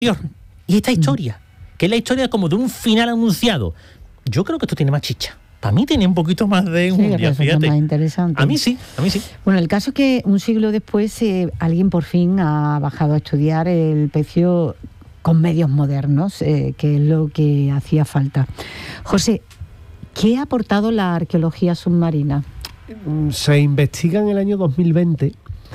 Y esta historia, que es la historia como de un final anunciado, yo creo que esto tiene más chicha. Para mí tiene un poquito más de un día, fíjate. Más interesante. A mí sí. Bueno, el caso es que un siglo después alguien por fin ha bajado a estudiar el pecio con medios modernos, que es lo que hacía falta. José, ¿qué ha aportado la arqueología submarina? Se investiga en el año 2020,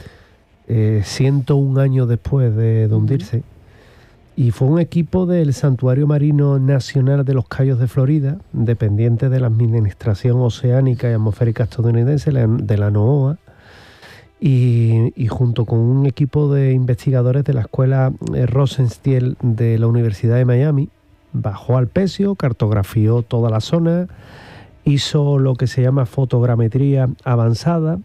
101 años después de hundirse, y fue un equipo del Santuario Marino Nacional de los Cayos de Florida, dependiente de la Administración Oceánica y Atmosférica estadounidense, de la NOAA, y junto con un equipo de investigadores de la Escuela Rosenstiel de la Universidad de Miami, bajó al pecio, cartografió toda la zona, hizo lo que se llama fotogrametría avanzada,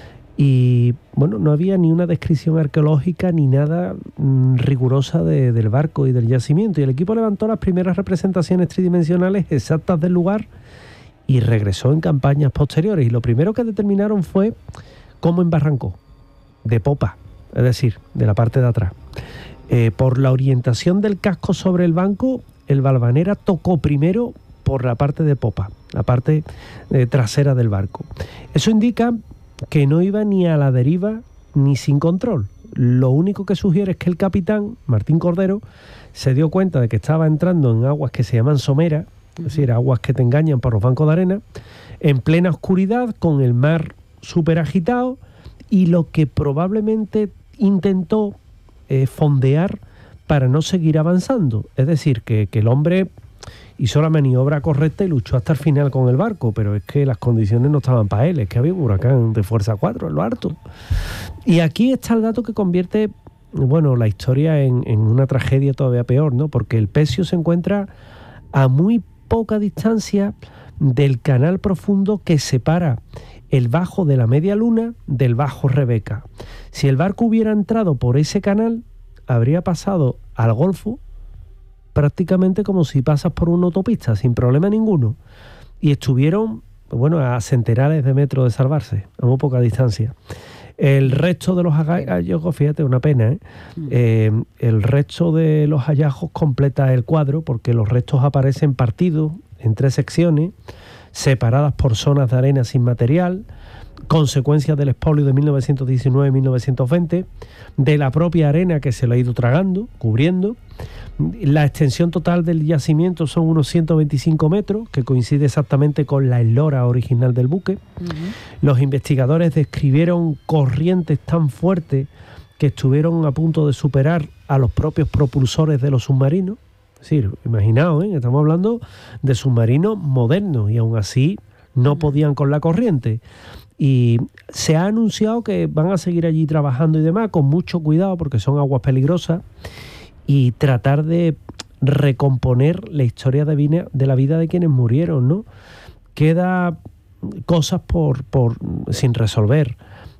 y bueno, no había ni una descripción arqueológica ni nada rigurosa del barco y del yacimiento, y el equipo levantó las primeras representaciones tridimensionales exactas del lugar y regresó en campañas posteriores, y lo primero que determinaron fue cómo embarrancó, de popa, es decir, de la parte de atrás. Por la orientación del casco sobre el banco, el Valvanera tocó primero por la parte de popa, la parte trasera del barco. Eso indica que no iba ni a la deriva ni sin control. Lo único que sugiere es que el capitán, Martín Cordero, se dio cuenta de que estaba entrando en aguas que se llaman someras, es decir, aguas que te engañan por los bancos de arena, en plena oscuridad, con el mar súper agitado, y lo que probablemente intentó fondear para no seguir avanzando. Es decir, que el hombre hizo la maniobra correcta y luchó hasta el final con el barco, pero es que las condiciones no estaban para él, es que había un huracán de fuerza 4 en lo harto. Y aquí está el dato que convierte, bueno, la historia en una tragedia todavía peor, ¿no? Porque el pecio se encuentra a muy poca distancia del canal profundo que separa el bajo de la Media Luna del bajo Rebeca. Si el barco hubiera entrado por ese canal, habría pasado al Golfo prácticamente como si pasas por una autopista, sin problema ninguno. Y estuvieron, bueno, a centenares de metros de salvarse, a muy poca distancia. El resto de los hallazgos, fíjate, una pena, el resto de los hallazgos completa el cuadro, porque los restos aparecen partidos en 3 secciones, separadas por zonas de arena sin material, consecuencias del expolio de 1919-1920, de la propia arena que se lo ha ido tragando, cubriendo. La extensión total del yacimiento son unos 125 metros, que coincide exactamente con la eslora original del buque. Los investigadores describieron corrientes tan fuertes que estuvieron a punto de superar a los propios propulsores de los submarinos. Es decir, imaginaos, estamos hablando de submarinos modernos, y aún así no podían con la corriente. Y se ha anunciado que van a seguir allí trabajando y demás, con mucho cuidado, porque son aguas peligrosas, y tratar de recomponer la historia de la vida de quienes murieron, ¿no? Queda cosas sin resolver,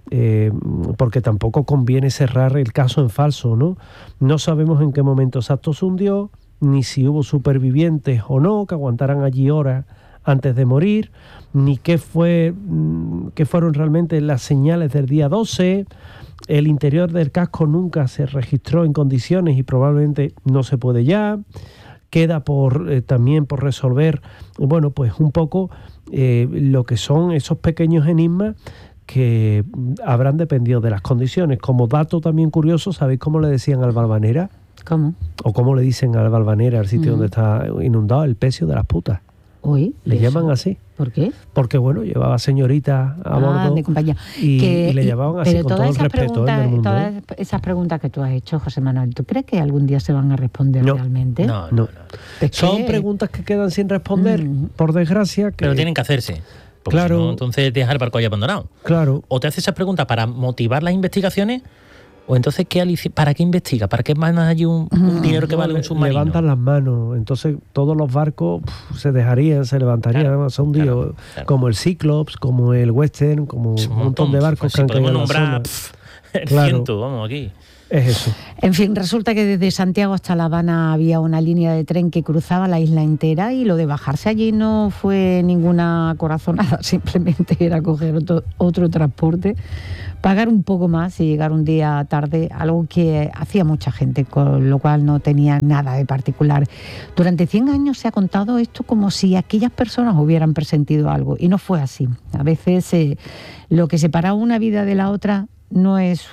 porque tampoco conviene cerrar el caso en falso, ¿no? No sabemos en qué momento exacto se hundió, ni si hubo supervivientes o no que aguantaran allí horas antes de morir, ni qué fueron realmente las señales del día 12. El interior del casco nunca se registró en condiciones y probablemente no se puede ya. Queda también por resolver, bueno, pues un poco lo que son esos pequeños enigmas que habrán dependido de las condiciones. Como dato también curioso, ¿sabéis cómo le decían al Valvanera? ¿Cómo? O cómo le dicen al Valvanera, al sitio donde está inundado, el pecio de las putas. Uy, le llaman así. ¿Por qué? Porque, bueno, llevaba señorita a bordo de compañía. Y le llamaban así, con todo el respeto del mundo. Todas esas preguntas que tú has hecho, José Manuel, ¿tú crees que algún día se van a responder realmente? No. Son preguntas que quedan sin responder, por desgracia. Pero tienen que hacerse. Porque claro. Si no, entonces dejar el barco ahí abandonado. Claro. O te haces esas preguntas para motivar las investigaciones, o entonces, ¿para qué investiga? ¿Para qué mandas allí un dinero que vale un submarino? Levantan las manos, entonces todos los barcos se levantarían, claro, son claro. Como el Cyclops, como el Western, como un montón de barcos que han caído en la zona. Claro. Vamos aquí. Es eso. En fin, resulta que desde Santiago hasta La Habana había una línea de tren que cruzaba la isla entera, y lo de bajarse allí no fue ninguna corazonada, simplemente era coger otro transporte, pagar un poco más y llegar un día tarde, algo que hacía mucha gente, con lo cual no tenía nada de particular. Durante 100 años se ha contado esto como si aquellas personas hubieran presentido algo, y no fue así. A veces lo que separa una vida de la otra no es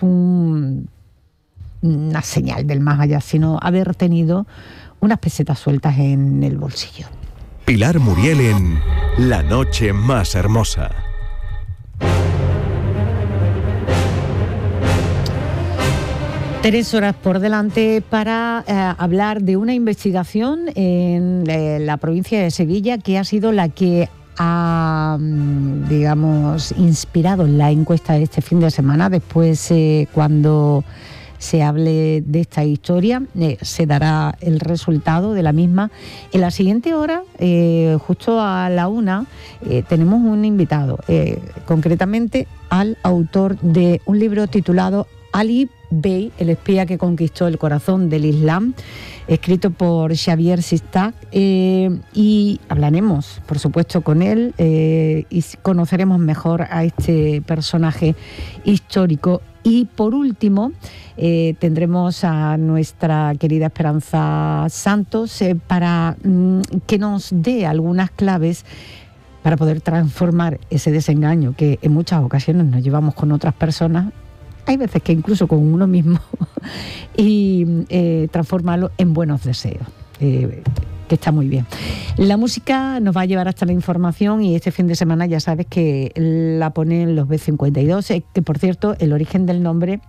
una señal del más allá, sino haber tenido unas pesetas sueltas en el bolsillo. Pilar Muriel en La Noche Más Hermosa. Tres horas por delante para hablar de una investigación en la provincia de Sevilla, que ha sido la que ha, digamos, inspirado la encuesta de este fin de semana. Después, cuando se hable de esta historia, se dará el resultado de la misma. En la siguiente hora, justo a la 1, tenemos un invitado, concretamente al autor de un libro titulado Ali Bey, el espía que conquistó el corazón del Islam, escrito por Xavier Sistach, y hablaremos, por supuesto, con él y conoceremos mejor a este personaje histórico. Y por último, tendremos a nuestra querida Esperanza Santos para que nos dé algunas claves para poder transformar ese desengaño que en muchas ocasiones nos llevamos con otras personas, hay veces que incluso con uno mismo, y transformarlo en buenos deseos, que está muy bien. La música nos va a llevar hasta la información, y este fin de semana ya sabes que la ponen los B-52, que por cierto, el origen del nombre,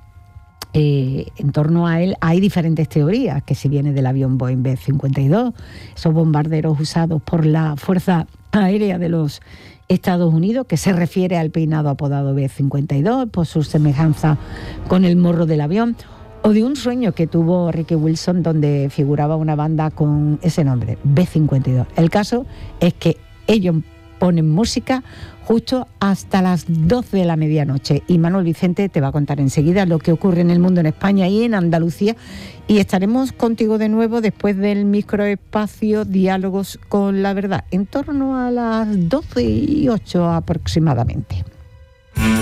en torno a él hay diferentes teorías, que si viene del avión Boeing B-52, esos bombarderos usados por la Fuerza Aérea de los Estados Unidos, que se refiere al peinado apodado B-52 por su semejanza con el morro del avión, o de un sueño que tuvo Ricky Wilson donde figuraba una banda con ese nombre, B-52. El caso es que ellos ponen música justo hasta las 12 de la medianoche, y Manuel Vicente te va a contar enseguida lo que ocurre en el mundo, en España y en Andalucía, y estaremos contigo de nuevo después del microespacio Diálogos con la Verdad, en torno a las 12:08 aproximadamente.